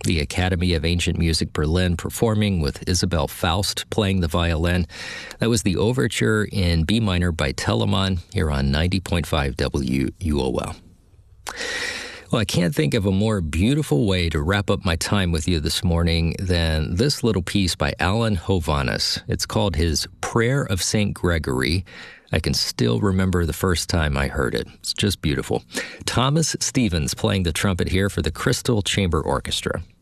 the Academy of Ancient Music Berlin performing with Isabel Faust playing the violin. That was the overture in B minor by Telemann here on 90.5 WUOL. Well, I can't think of a more beautiful way to wrap up my time with you this morning than this little piece by Alan Hovhaness. It's called his Prayer of St. Gregory. I can still remember the first time I heard it. It's just beautiful. Thomas Stevens playing the trumpet here for the Crystal Chamber Orchestra.